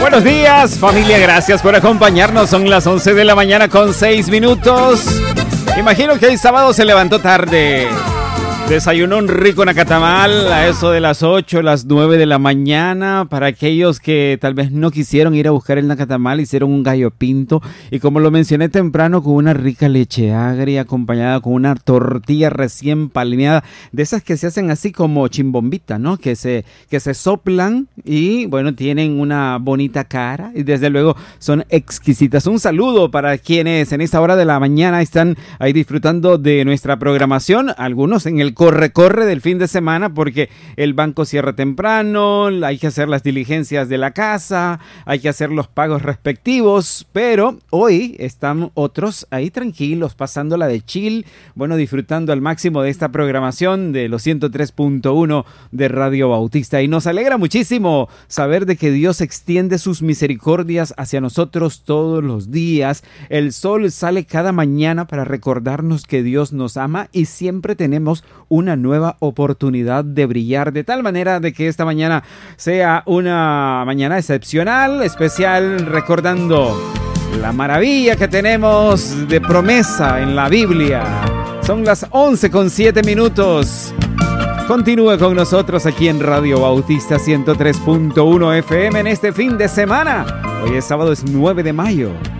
Buenos días, familia, gracias por acompañarnos. Son las 11 de la mañana con 6 minutos. Imagino que el sábado se levantó tarde. Desayunó un rico nacatamal a eso de las 8, las 9 de la mañana. Para aquellos que tal vez no quisieron ir a buscar el nacatamal, hicieron un gallo pinto. Y como lo mencioné temprano, con una rica leche agria acompañada con una tortilla recién palmeada. De esas que se hacen así como chimbombita, ¿no? Que se soplan y, bueno, tienen una bonita cara. Y desde luego son exquisitas. Un saludo para quienes en esta hora de la mañana están ahí disfrutando de nuestra programación. Algunos en el corre del fin de semana porque el banco cierra temprano, hay que hacer las diligencias de la casa, hay que hacer los pagos respectivos, pero hoy están otros ahí tranquilos, pasándola de chill, bueno, disfrutando al máximo de esta programación de los 103.1 de Radio Bautista. Y nos alegra muchísimo saber de que Dios extiende sus misericordias hacia nosotros todos los días. El sol sale cada mañana para recordarnos que Dios nos ama y siempre tenemos una nueva oportunidad de brillar, de tal manera de que esta mañana sea una mañana excepcional, especial, recordando la maravilla que tenemos de promesa en la Biblia. Son las 11 con 7 minutos. Continúe con nosotros aquí en Radio Bautista 103.1 FM en este fin de semana. Hoy es sábado, es 9 de mayo.